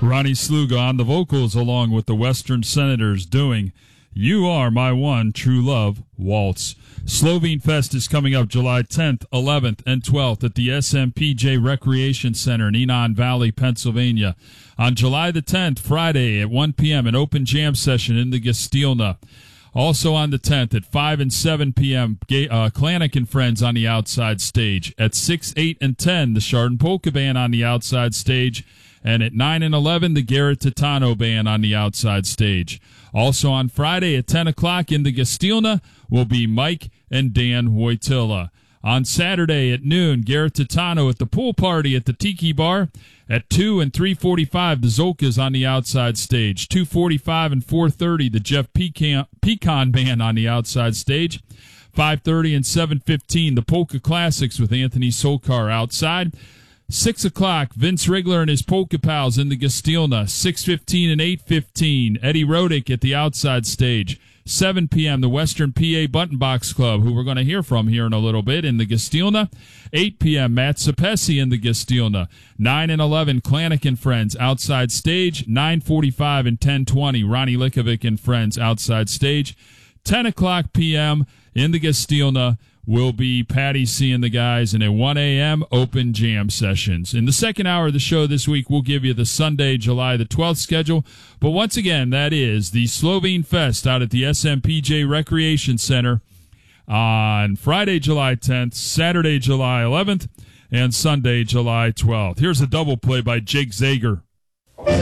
Ronnie Sluga on the vocals along with the Western Senators doing You Are My One True Love Waltz. Slovene Fest is coming up July 10th, 11th, and 12th at the SMPJ Recreation Center in Enon Valley, Pennsylvania. On July the 10th, Friday at 1 p.m., an open jam session in the Gastilna. Also on the 10th at 5 and 7 p.m., Klanick and Friends on the outside stage. At 6, 8, and 10, the Chardon Polka Band on the outside stage. And at 9 and 11, the Garrett Titano Band on the outside stage. Also on Friday at 10 o'clock in the Gastilna will be Mike and Dan Wojtyla. On Saturday at noon, Garrett Titano at the pool party at the Tiki Bar. At 2 and 3:45, the Zolkas on the outside stage. 2:45 and 4:30, the Jeff Pecan Band on the outside stage. 5:30 and 7:15, the Polka Classics with Anthony Solkar outside. 6 o'clock, Vince Rigler and his Polka Pals in the Gastilna. 6:15 and 8:15, Eddie Rodick at the outside stage. 7 p.m., the Western PA Button Box Club, who we're going to hear from here in a little bit, in the Gastilna. 8 p.m., Matt Sapesi in the Gastilna. 9 and 11, Klanick and Friends, outside stage. 9:45 and 10:20, Ronnie Likovic and Friends, outside stage. 10 o'clock p.m. in the Gastilna will be Patty C and the guys, and at 1 a.m., open jam sessions. In the second hour of the show this week, we'll give you the Sunday, July the 12th schedule. But once again, that is the Slovene Fest out at the SMPJ Recreation Center on Friday, July 10th, Saturday, July 11th, and Sunday, July 12th. Here's a double play by Jake Zager.